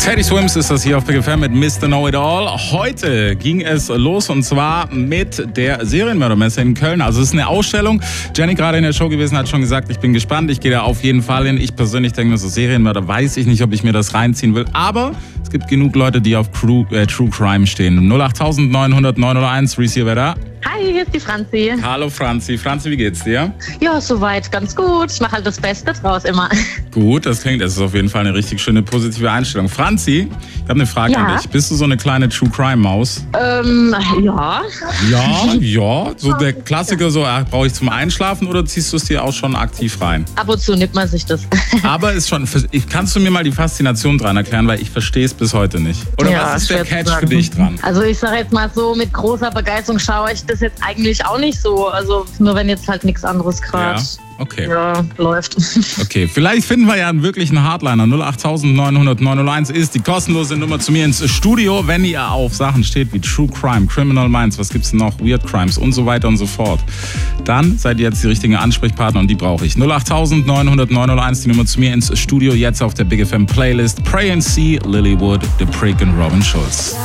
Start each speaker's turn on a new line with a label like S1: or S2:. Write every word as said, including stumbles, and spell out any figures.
S1: Teddy Swims ist das hier auf Big F M mit Mister Know-It-All. Heute ging es los und zwar mit der Serienmördermesse in Köln. Also es ist eine Ausstellung. Jenny, gerade in der Show gewesen, hat schon gesagt, ich bin gespannt. Ich gehe da auf jeden Fall hin. Ich persönlich denke mir so, Serienmörder, weiß ich nicht, ob ich mir das reinziehen will. Aber es gibt genug Leute, die auf True, äh, True Crime stehen. null acht neun null null neun null eins, Reese hier, wer da?
S2: Hi, hier ist die Franzi.
S1: Hallo Franzi. Franzi, wie geht's dir?
S2: Ja, soweit ganz gut. Ich mache halt das Beste draus immer.
S1: Gut, das klingt, das ist auf jeden Fall eine richtig schöne positive Einstellung. Franzi, ich habe eine Frage
S2: Ja?
S1: an dich. Bist du so eine kleine True Crime Maus?
S2: Ähm, ja.
S1: Ja, ja. So der Klassiker, so äh, brauche ich zum Einschlafen oder ziehst du es dir auch schon aktiv rein?
S2: Ab und zu nimmt man sich das.
S1: Aber ist schon, ich, kannst du mir mal die Faszination dran erklären, weil ich verstehe es bis heute nicht. Oder
S2: Ja,
S1: was ist der
S2: schwer zu
S1: Catch für
S2: sagen.
S1: dich dran?
S2: Also ich sage jetzt mal so, mit großer Begeisterung schaue ich das jetzt eigentlich auch nicht so. Also nur wenn jetzt halt nichts anderes gerade
S1: Ja, okay.
S2: ja, läuft.
S1: Okay, vielleicht finden wir ja einen wirklichen Hardliner. null acht neun null null neun null eins ist die kostenlose Nummer zu mir ins Studio, wenn ihr auf Sachen steht wie True Crime, Criminal Minds, was gibt's denn noch, Weird Crimes und so weiter und so fort. Dann seid ihr jetzt die richtigen Ansprechpartner und die brauche ich. null acht neun null null neun null eins, die Nummer zu mir ins Studio, jetzt auf der Big F M Playlist. Pray and See, Lilywood, The Prick und Robin Schulz.